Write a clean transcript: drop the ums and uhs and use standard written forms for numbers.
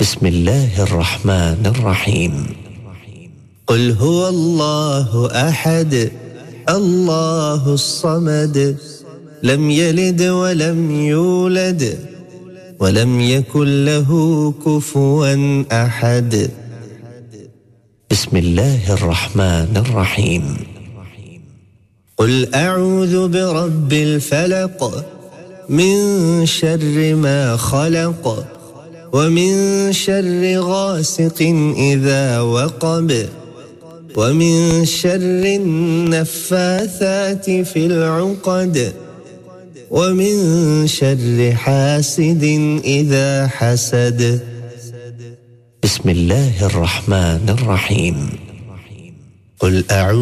بسم الله الرحمن الرحيم. قل هو الله أحد الله الصمد لم يلد ولم يولد ولم يكن له كفوا أحد. بسم الله الرحمن الرحيم. قل أعوذ برب الفلق من شر ما خلق ومن شر غاسق إذا وقب ومن شر النفاثات في العقد ومن شر حاسد إذا حسد. بسم الله الرحمن الرحيم. قل أعوذ